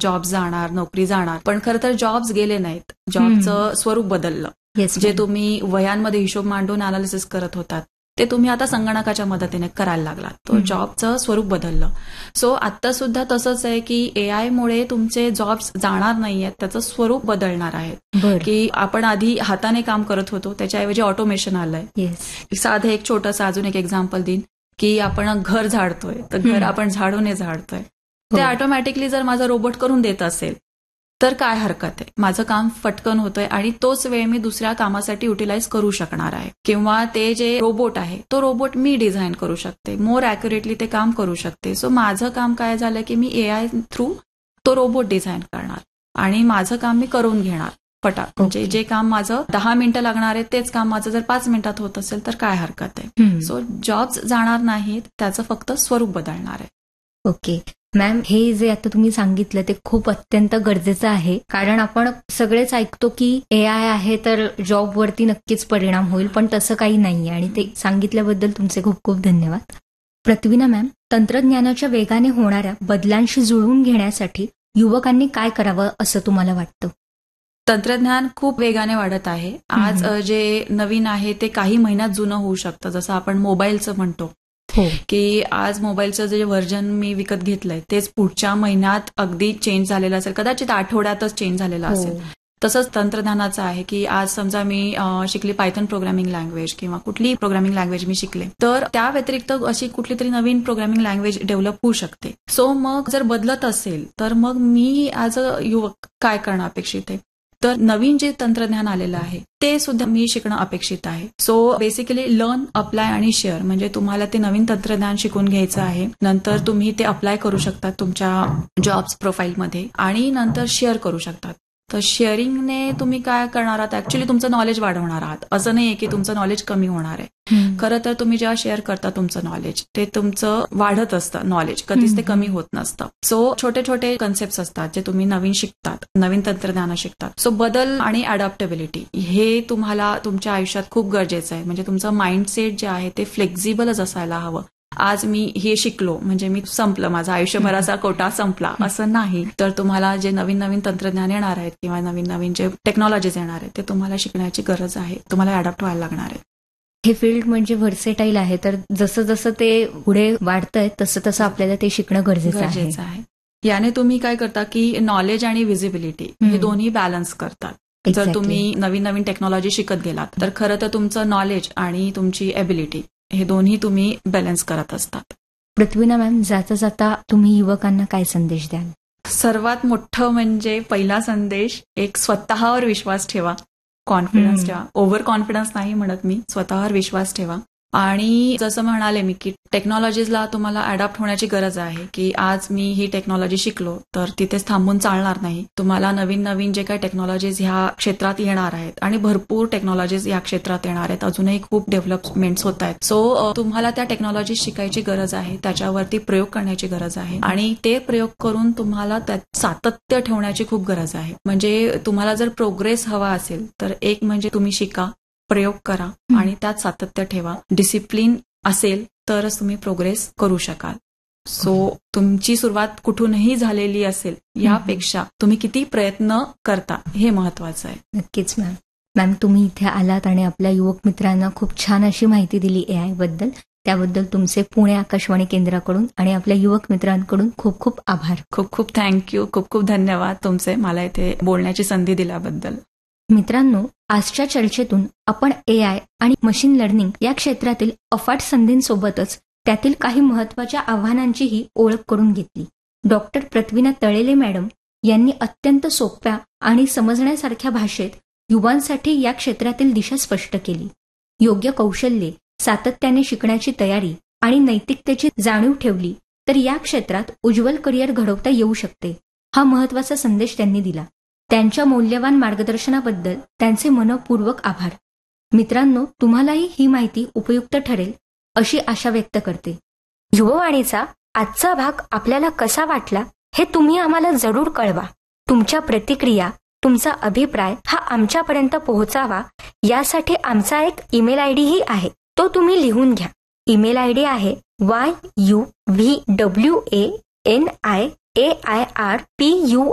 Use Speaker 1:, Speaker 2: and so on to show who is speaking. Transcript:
Speaker 1: Jobs जाणार, नोकरी जाणार, पण खरं तर जॉब्स गेले नाहीत. जॉबचं स्वरूप बदललं. जे तुम्ही वह्यांमध्ये हिशोब मांडून अनालिसिस करत होतात ते तुम्ही आता संगणकाच्या मदतीने करायला लागलात. तो जॉबचं स्वरूप बदललं. सो आता सुद्धा तसंच आहे की एआयमुळे तुमचे जॉब्स जाणार नाहीयेत, त्याचं स्वरूप बदलणार आहे. की आपण आधी हाताने काम करत होतो, त्याच्याऐवजी ऑटोमेशन आलंय. साधं एक छोटंसं अजून एक एक्झाम्पल देईन की आपण घर झाडतोय, तर घर आपण झाडूने झाडतोय, ते ऑटोमॅटिकली जर माझा रोबोट करून देत असेल तर काय हरकत आहे. माझं काम फटकन होतंय आणि तोच वेळ मी दुसऱ्या कामासाठी युटिलाइज करू शकणार आहे. किंवा ते जे रोबोट आहे तो रोबोट मी डिझाईन करू शकते, मोर अॅक्युरेटली ते काम करू शकते. सो माझं काम काय झालं की मी एआय थ्रू तो रोबोट डिझाईन करणार आणि माझं काम मी करून घेणार पटाक. म्हणजे जे काम माझं 10 मिनिटं लागणार आहे तेच काम माझं जर 5 मिनिटात होत असेल तर काय हरकत आहे. सो जॉब्स जाणार नाहीत, त्याचं फक्त स्वरूप बदलणार आहे.
Speaker 2: ओके मॅम, हे जे आता तुम्ही सांगितलं ते खूप अत्यंत गरजेचं आहे. कारण आपण सगळेच ऐकतो की एआय आहे तर जॉबवरती नक्कीच परिणाम होईल, पण तसं काही नाहीये आणि ते सांगितल्याबद्दल तुमचे खूप खूप धन्यवाद. प्रतिविना मॅम, तंत्रज्ञानाच्या वेगाने होणाऱ्या बदलांशी जुळवून घेण्यासाठी युवकांनी काय करावं असं तुम्हाला वाटतं?
Speaker 1: तंत्रज्ञान खूप वेगाने वाढत आहे. आज जे नवीन आहे ते काही महिन्यात जुनं होऊ शकतं. जसं आपण मोबाईलचं म्हणतो की आज मोबाईलचं जे व्हर्जन मी विकत घेतलंय तेच पुढच्या महिन्यात अगदी चेंज झालेलं असेल, कदाचित आठवड्यातच चेंज झालेलं असेल. तसंच तंत्रज्ञानाचं आहे की आज समजा मी शिकली पायथन प्रोग्रामिंग लँग्वेज किंवा कुठलीही प्रोग्रामिंग लँग्वेज मी शिकले, तर त्या व्यतिरिक्त अशी कुठली तरी नवीन प्रोग्रामिंग लँग्वेज डेव्हलप होऊ शकते. सो मग जर बदलत असेल तर मग मी ऍज अ युवक काय करणं अपेक्षित आहे, तर नवीन जे तंत्रज्ञान आलेलं आहे ते सुद्धा मी शिकणं अपेक्षित आहे. सो बेसिकली लर्न, अप्लाय आणि शेअर, म्हणजे तुम्हाला ते नवीन तंत्रज्ञान शिकून घ्यायचं आहे. नंतर तुम्ही ते अप्लाय करू शकता तुमच्या जॉब्स प्रोफाईलमध्ये आणि नंतर शेअर करू शकतात. तर शेअरिंगने तुम्ही काय करणार आहात, ऍक्च्युली तुमचं नॉलेज वाढवणार आहात. असं नाहीये की तुमचं नॉलेज कमी होणार आहे. खरं तर तुम्ही जेव्हा शेअर करता तुमचं नॉलेज, ते तुमचं वाढत असतं नॉलेज, कधीच ते कमी होत नसतं. सो छोटे छोटे कन्सेप्ट असतात जे तुम्ही नवीन शिकतात, नवीन तंत्रज्ञान शिकतात. सो बदल आणि अडॅप्टेबिलिटी हे तुम्हाला तुमच्या आयुष्यात खूप गरजेचं आहे. म्हणजे तुमचं माइंडसेट जे आहे ते फ्लेक्झिबलच असायला हवं. आज मी हे शिकलो म्हणजे मी संपलं, माझा आयुष्यभराचा कोटा संपला असं नाही. तर तुम्हाला जे नवीन नवीन तंत्रज्ञान येणार आहेत किंवा नवीन नवीन जे टेक्नॉलॉजीज येणार आहेत ते तुम्हाला शिकण्याची गरज आहे, तुम्हाला अडॅप्ट व्हायला लागणार आहे.
Speaker 2: हे फील्ड म्हणजे व्हर्सेटाईल आहे, तर जसं जसं ते पुढे वाढतंय तसं तसं आपल्याला ते शिकणं गरजेचं आहे.
Speaker 1: याने तुम्ही काय करता की नॉलेज आणि व्हिजिबिलिटी हे दोन्ही बॅलन्स करतात. जर तुम्ही नवीन नवीन टेक्नॉलॉजी शिकत गेलात तर खरं तर तुमचं नॉलेज आणि तुमची एबिलिटी हे दोन्ही तुम्ही बॅलन्स करत असतात.
Speaker 2: प्रतिविना मॅम, जाता जाता तुम्ही युवकांना काय संदेश द्याल?
Speaker 1: सर्वात मोठं म्हणजे पहिला संदेश, एक स्वतःवर विश्वास ठेवा, कॉन्फिडन्स ठेवा. ओव्हर कॉन्फिडन्स नाही म्हणत मी, स्वतःवर विश्वास ठेवा. आणि जसं म्हणाले मी की टेक्नॉलॉजीजला तुम्हाला अडॅप्ट होण्याची गरज आहे. की आज मी ही टेक्नॉलॉजी शिकलो तर तिथेच थांबून चालणार नाही. तुम्हाला नवीन नवीन जे काही टेक्नॉलॉजीज ह्या क्षेत्रात येणार आहेत आणि भरपूर टेक्नॉलॉजीज या क्षेत्रात येणार आहेत, अजूनही खूप डेव्हलपमेंट्स होत आहेत. सो तुम्हाला त्या टेक्नॉलॉजी शिकायची गरज आहे, त्याच्यावरती प्रयोग करण्याची गरज आहे आणि ते प्रयोग करून तुम्हाला त्यात सातत्य ठेवण्याची खूप गरज आहे. म्हणजे तुम्हाला जर प्रोग्रेस हवा असेल तर एक म्हणजे तुम्ही शिका, प्रयोग करा आणि त्यात सातत्य ठेवा. डिसिप्लिन असेल तरच तुम्ही प्रोग्रेस करू शकाल. सो तुमची सुरुवात कुठूनही झालेली असेल यापेक्षा तुम्ही किती प्रयत्न करता हे महत्वाचं आहे.
Speaker 2: नक्कीच मॅम. मॅम, तुम्ही इथे आलात आणि आपल्या युवक मित्रांना खूप छान अशी माहिती दिली एआय बद्दल. त्याबद्दल तुमचे पुणे आकाशवाणी केंद्राकडून आणि आपल्या युवक मित्रांकडून खूप खूप आभार.
Speaker 1: खूप खूप थँक्यू, खूप खूप धन्यवाद तुमचे मला इथे बोलण्याची संधी दिल्याबद्दल.
Speaker 2: मित्रांनो, आजच्या चर्चेतून आपण एआय आणि मशीन लर्निंग या क्षेत्रातील अफाट संधींसोबतच त्यातील काही महत्वाच्या आव्हानांचीही ओळख करून घेतली. डॉक्टर प्रतिविना तळेले मॅडम यांनी अत्यंत सोप्या आणि समजण्यासारख्या भाषेत युवांसाठी या क्षेत्रातील दिशा स्पष्ट केली. योग्य कौशल्ये, सातत्याने शिकण्याची तयारी आणि नैतिकतेची जाणीव ठेवली तर या क्षेत्रात उज्ज्वल करिअर घडवता येऊ शकते, हा महत्वाचा संदेश त्यांनी दिला. त्यांच्या मौल्यवान मार्गदर्शनाबद्दल त्यांचे मनःपूर्वक आभार. मित्रांनो, तुम्हालाही ही माहिती उपयुक्त ठरेल अशी आशा व्यक्त करते. युववाणीचा आजचा भाग आपल्याला कसा वाटला हे तुम्ही आम्हाला जरूर कळवा. तुमच्या प्रतिक्रिया, तुमचा अभिप्राय हा आमच्यापर्यंत पोहोचावा यासाठी आमचा एक ईमेल आयडीही आहे, तो तुम्ही लिहून घ्या. ईमेल आयडी आहे yuvwaniairpun